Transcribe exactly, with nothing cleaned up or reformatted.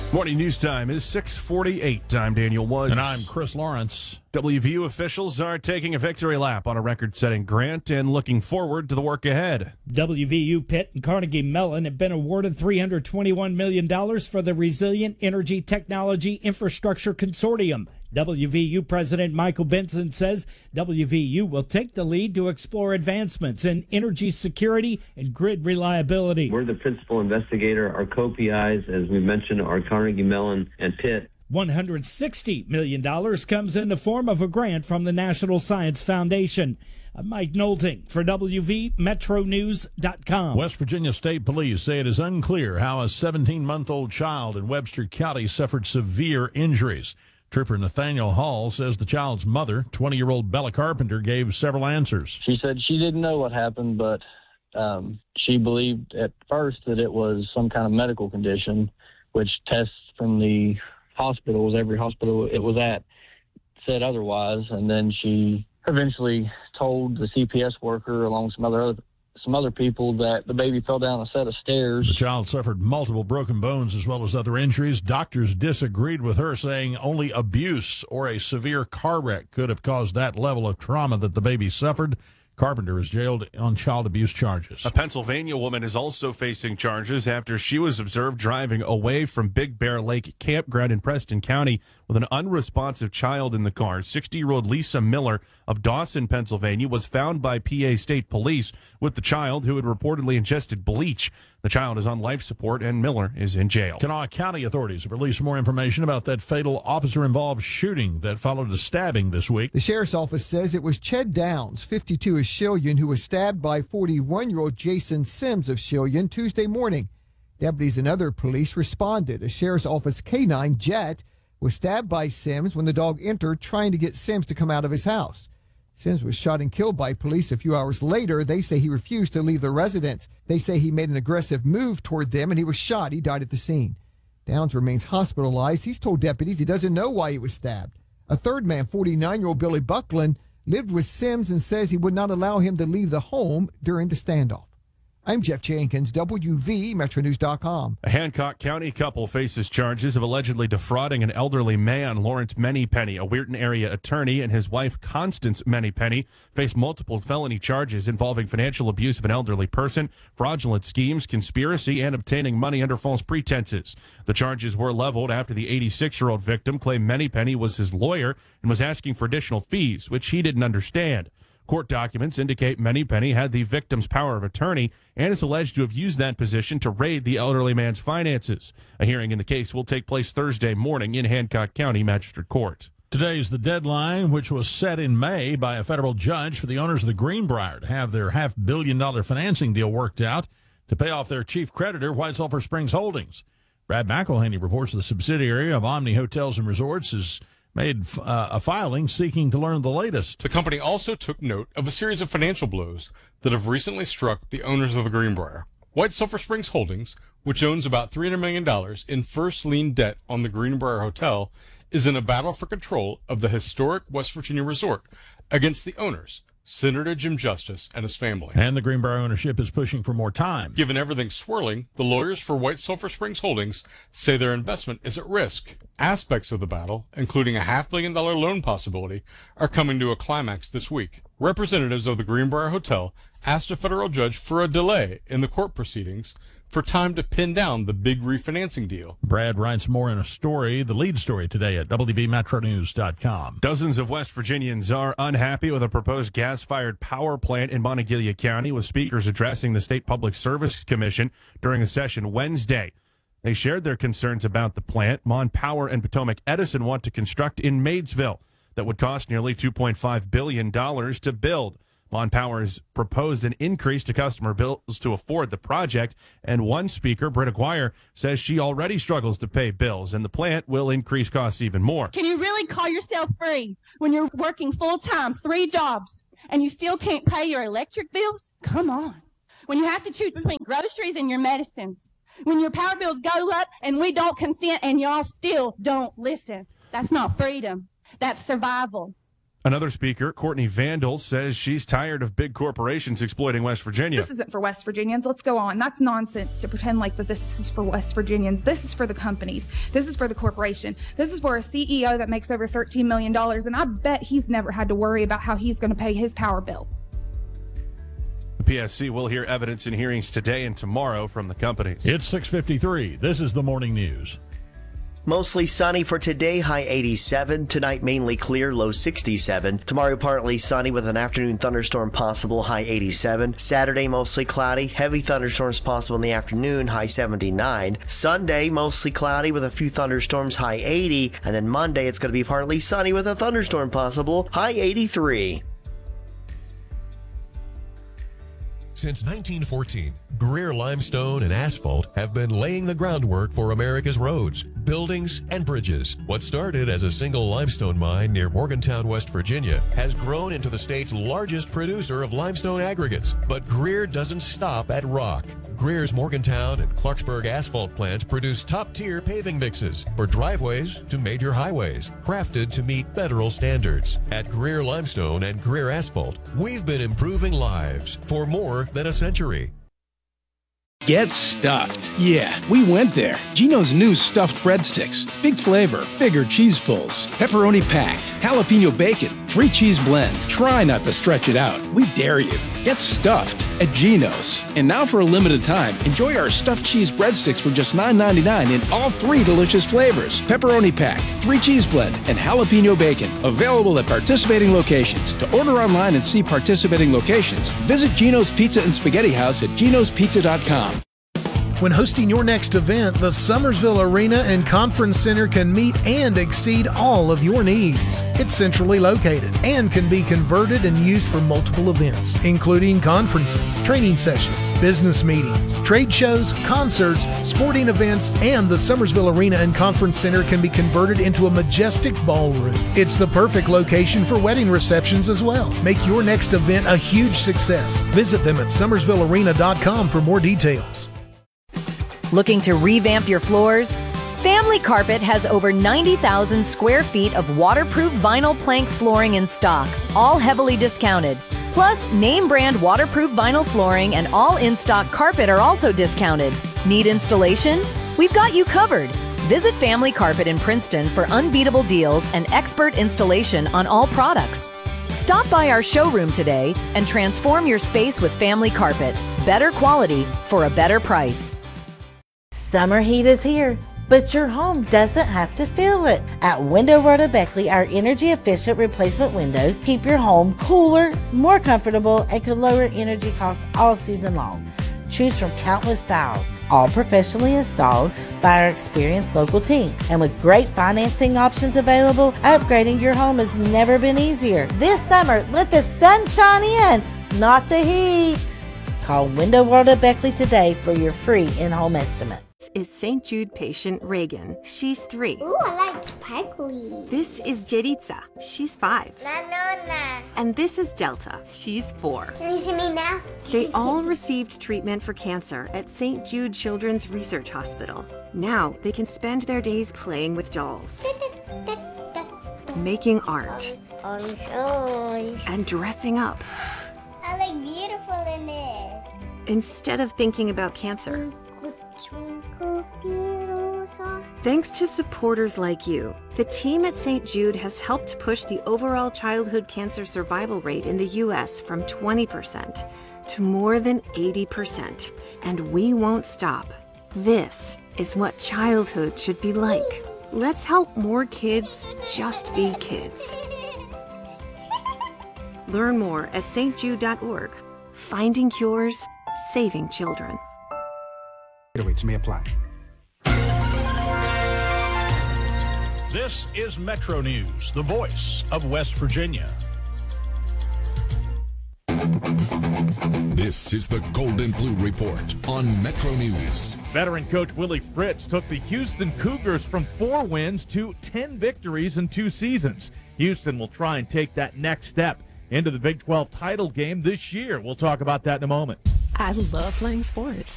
Morning news time is six forty-eight. I'm Daniel Woods. And I'm Chris Lawrence. W V U officials are taking a victory lap on a record-setting grant and looking forward to the work ahead. W V U, Pitt, and Carnegie Mellon have been awarded three hundred twenty-one million dollars for the Resilient Energy Technology Infrastructure Consortium. W V U President Michael Benson says W V U will take the lead to explore advancements in energy security and grid reliability. We're the principal investigator. Our co-P Is, as we mentioned, are Carnegie Mellon and Pitt. one hundred sixty million dollars comes in the form of a grant from the National Science Foundation. I'm Mike Nolting for W V Metro News dot com. West Virginia State Police say it is unclear how a seventeen-month-old child in Webster County suffered severe injuries. Trooper Nathaniel Hall says the child's mother, twenty-year-old Bella Carpenter, gave several answers. She said she didn't know what happened, but um, she believed at first that it was some kind of medical condition, which tests from the hospitals, every hospital it was at, said otherwise. And then she eventually told the C P S worker, along with some other some other people, that the baby fell down a set of stairs. The child suffered multiple broken bones as well as other injuries. Doctors disagreed with her, saying only abuse or a severe car wreck could have caused that level of trauma that the baby suffered. Carpenter is jailed on child abuse charges. A Pennsylvania woman is also facing charges after she was observed driving away from Big Bear Lake Campground in Preston County with an unresponsive child in the car. sixty-year-old Lisa Miller of Dawson, Pennsylvania, was found by P A State Police with the child, who had reportedly ingested bleach. The child is on life support, and Miller is in jail. Kanawha County authorities have released more information about that fatal officer-involved shooting that followed a stabbing this week. The sheriff's office says it was Ched Downs, fifty-two, of Shillian, who was stabbed by forty-one-year-old Jason Sims of Shillian Tuesday morning. Deputies and other police responded. A sheriff's office K nine, Jet, was stabbed by Sims when the dog entered, trying to get Sims to come out of his house. Sims was shot and killed by police a few hours later. They say he refused to leave the residence. They say he made an aggressive move toward them, and he was shot. He died at the scene. Downs remains hospitalized. He's told deputies he doesn't know why he was stabbed. A third man, forty-nine-year-old Billy Buckland, lived with Sims and says he would not allow him to leave the home during the standoff. I'm Jeff Jenkins, W V Metro News dot com. A Hancock County couple faces charges of allegedly defrauding an elderly man. Lawrence Mennypenny, a Weirton area attorney, and his wife Constance Mennypenny face multiple felony charges involving financial abuse of an elderly person, fraudulent schemes, conspiracy, and obtaining money under false pretenses. The charges were leveled after the eighty-six-year-old victim claimed Mennypenny was his lawyer and was asking for additional fees, which he didn't understand. Court documents indicate Mennypenny had the victim's power of attorney and is alleged to have used that position to raid the elderly man's finances. A hearing in the case will take place Thursday morning in Hancock County Magistrate Court. Today's the deadline, which was set in May by a federal judge for the owners of the Greenbrier to have their half-billion dollar financing deal worked out to pay off their chief creditor, White Sulphur Springs Holdings. Brad McElhaney reports the subsidiary of Omni Hotels and Resorts is made uh, a filing seeking to learn the latest. The company also took note of a series of financial blows that have recently struck the owners of the Greenbrier. White Sulphur Springs Holdings, which owns about three hundred million dollars in first lien debt on the Greenbrier Hotel, is in a battle for control of the historic West Virginia resort against the owners, Senator Jim Justice and his family. And the Greenbrier ownership is pushing for more time. Given everything swirling, the lawyers for White Sulphur Springs Holdings say their investment is at risk. Aspects of the battle, including a half billion dollar loan possibility, are coming to a climax this week. Representatives of the Greenbrier Hotel asked a federal judge for a delay in the court proceedings for time to pin down the big refinancing deal. Brad writes more in a story, the lead story today at W V Metro News dot com. Dozens of West Virginians are unhappy with a proposed gas-fired power plant in Monongalia County, with speakers addressing the State Public Service Commission during a session Wednesday. They shared their concerns about the plant Mon Power and Potomac Edison want to construct in Maysville that would cost nearly two point five billion dollars to build. Mon Power has proposed an increase to customer bills to afford the project, and one speaker, Britta Guire, says she already struggles to pay bills, and the plant will increase costs even more. Can you really call yourself free when you're working full-time, three jobs, and you still can't pay your electric bills? Come on. When you have to choose between groceries and your medicines, when your power bills go up and we don't consent and y'all still don't listen, that's not freedom. That's survival. Another speaker, Courtney Vandal, says she's tired of big corporations exploiting West Virginia. This isn't for West Virginians. Let's go on. That's nonsense to pretend like that this is for West Virginians. This is for the companies. This is for the corporation. This is for a C E O that makes over thirteen million dollars, and I bet he's never had to worry about how he's going to pay his power bill. The P S C will hear evidence in hearings today and tomorrow from the companies. It's six fifty-three. This is the morning news. Mostly sunny for today, high eighty-seven. Tonight, mainly clear, low sixty-seven. Tomorrow, partly sunny with an afternoon thunderstorm possible, high eighty-seven. Saturday, mostly cloudy. Heavy thunderstorms possible in the afternoon, high seventy-nine. Sunday, mostly cloudy with a few thunderstorms, high eighty. And then Monday, it's going to be partly sunny with a thunderstorm possible, high eighty-three. Since nineteen fourteen, Greer Limestone and Asphalt have been laying the groundwork for America's roads, buildings, and bridges. What started as a single limestone mine near Morgantown, West Virginia, has grown into the state's largest producer of limestone aggregates. But Greer doesn't stop at rock. Greer's Morgantown and Clarksburg asphalt plants produce top-tier paving mixes for driveways to major highways, crafted to meet federal standards. At Greer Limestone and Greer Asphalt, we've been improving lives for more than a century. Get stuffed. Yeah, we went there. Geno's new stuffed breadsticks. Big flavor, bigger cheese pulls, pepperoni packed, jalapeno bacon, three cheese blend. Try not to stretch it out. We dare you. Get stuffed at Geno's. And now for a limited time, enjoy our stuffed cheese breadsticks for just nine ninety-nine in all three delicious flavors. Pepperoni packed, three cheese blend, and jalapeno bacon. Available at participating locations. To order online and see participating locations, visit Geno's Pizza and Spaghetti House at genos pizza dot com. When hosting your next event, the Summersville Arena and Conference Center can meet and exceed all of your needs. It's centrally located and can be converted and used for multiple events, including conferences, training sessions, business meetings, trade shows, concerts, sporting events, and the Summersville Arena and Conference Center can be converted into a majestic ballroom. It's the perfect location for wedding receptions as well. Make your next event a huge success. Visit them at summersville arena dot com for more details. Looking to revamp your floors? Family Carpet has over ninety thousand square feet of waterproof vinyl plank flooring in stock, all heavily discounted. Plus, name brand waterproof vinyl flooring and all in-stock carpet are also discounted. Need installation? We've got you covered. Visit Family Carpet in Princeton for unbeatable deals and expert installation on all products. Stop by our showroom today and transform your space with Family Carpet. Better quality for a better price. Summer heat is here, but your home doesn't have to feel it. At Window World of Beckley, our energy-efficient replacement windows keep your home cooler, more comfortable, and can lower energy costs all season long. Choose from countless styles, all professionally installed by our experienced local team. And with great financing options available, upgrading your home has never been easier. This summer, let the sun shine in, not the heat. Call Window World of Beckley today for your free in-home estimate. This is Saint Jude patient Reagan. She's three. Ooh, I like sparkly. This is Jeritza. She's five. Nanona. And this is Delta. She's four. Can you see me now? They all received treatment for cancer at Saint Jude Children's Research Hospital. Now they can spend their days playing with dolls, making art, and dressing up. I look beautiful in it. Instead of thinking about cancer. Thanks to supporters like you, the team at Saint Jude has helped push the overall childhood cancer survival rate in the U S from twenty percent to more than eighty percent. And we won't stop. This is what childhood should be like. Let's help more kids just be kids. Learn more at s t jude dot org. Finding cures, saving children. Rates may apply. This is Metro News, the voice of West Virginia. This is the Golden Blue Report on Metro News. Veteran coach Willie Fritz took the Houston Cougars from four wins to ten victories in two seasons. Houston will try and take that next step into the Big twelve title game this year. We'll talk about that in a moment. I love playing sports.